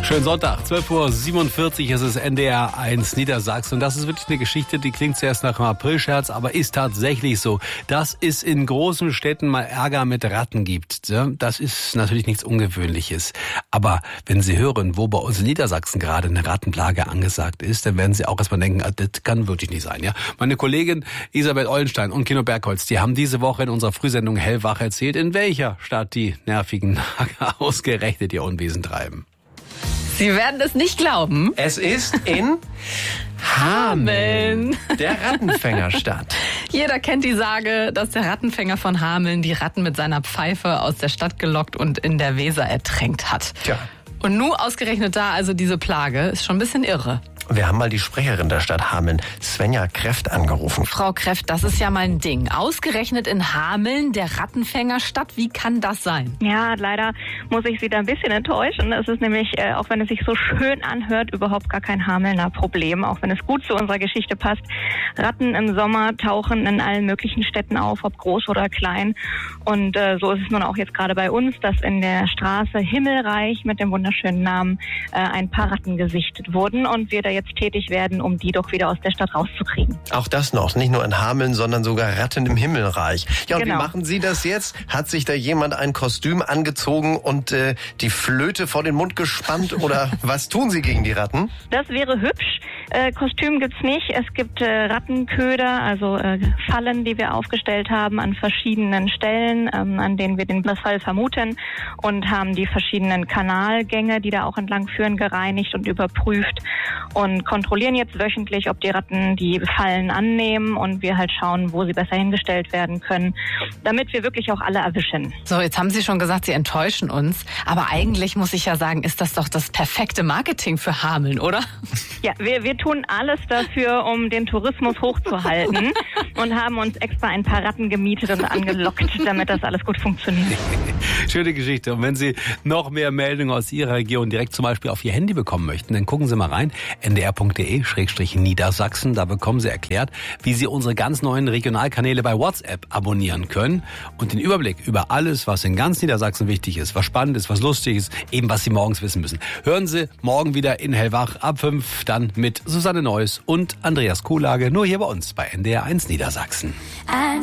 Schönen Sonntag, 12:47 Uhr, es ist NDR 1 Niedersachsen. Und das ist wirklich eine Geschichte, die klingt zuerst nach einem Aprilscherz, aber ist tatsächlich so, dass es in großen Städten mal Ärger mit Ratten gibt. Das ist natürlich nichts Ungewöhnliches. Aber wenn Sie hören, wo bei uns in Niedersachsen gerade eine Rattenplage angesagt ist, dann werden Sie auch erstmal denken, das kann wirklich nicht sein. Ja? Meine Kollegin Isabel Eulenstein und Kino Bergholz, die haben diese Woche in unserer Frühsendung Hellwach erzählt, in welcher Stadt die nervigen Nager ausgerechnet ihr Unwesen treiben. Sie werden es nicht glauben. Es ist in Hameln, der Rattenfängerstadt. Jeder kennt die Sage, dass der Rattenfänger von Hameln die Ratten mit seiner Pfeife aus der Stadt gelockt und in der Weser ertränkt hat. Tja. Und nun ausgerechnet da also diese Plage, ist schon ein bisschen irre. Wir haben mal die Sprecherin der Stadt Hameln, Svenja Kreft, angerufen. Frau Kreft, das ist ja mal ein Ding. Ausgerechnet in Hameln, der Rattenfängerstadt, wie kann das sein? Ja, leider muss ich Sie da ein bisschen enttäuschen. Es ist nämlich, auch wenn es sich so schön anhört, überhaupt gar kein Hamelner Problem, auch wenn es gut zu unserer Geschichte passt. Ratten im Sommer tauchen in allen möglichen Städten auf, ob groß oder klein. Und so ist es nun auch jetzt gerade bei uns, dass in der Straße Himmelreich mit dem wunderschönen Namen ein paar Ratten gesichtet wurden und wir da jetzt tätig werden, um die doch wieder aus der Stadt rauszukriegen. Auch das noch, nicht nur in Hameln, sondern sogar Ratten im Himmelreich. Ja, und Genau. Wie machen Sie das jetzt? Hat sich da jemand ein Kostüm angezogen und die Flöte vor den Mund gespannt oder was tun Sie gegen die Ratten? Das wäre hübsch. Kostüm gibt's nicht. Es gibt Rattenköder, also Fallen, die wir aufgestellt haben an verschiedenen Stellen, an denen wir den Fall vermuten und haben die verschiedenen Kanalgänge, die da auch entlang führen, gereinigt und überprüft und kontrollieren jetzt wöchentlich, ob die Ratten die Fallen annehmen und wir halt schauen, wo sie besser hingestellt werden können, damit wir wirklich auch alle erwischen. So, jetzt haben Sie schon gesagt, Sie enttäuschen uns. Aber eigentlich muss ich ja sagen, ist das doch das perfekte Marketing für Hameln, oder? Ja, wir tun alles dafür, um den Tourismus hochzuhalten und haben uns extra ein paar Ratten gemietet und angelockt, damit das alles gut funktioniert. Schöne Geschichte. Und wenn Sie noch mehr Meldungen aus Ihrer Region direkt zum Beispiel auf Ihr Handy bekommen möchten, dann gucken Sie mal rein, ndr.de/Niedersachsen. Da bekommen Sie erklärt, wie Sie unsere ganz neuen Regionalkanäle bei WhatsApp abonnieren können und den Überblick über alles, was in ganz Niedersachsen wichtig ist, was spannend ist, was lustig ist, eben was Sie morgens wissen müssen. Hören Sie morgen wieder in Hellwach ab 5, dann mit Susanne Neuss und Andreas Kuhlage, nur hier bei uns bei NDR 1 Niedersachsen.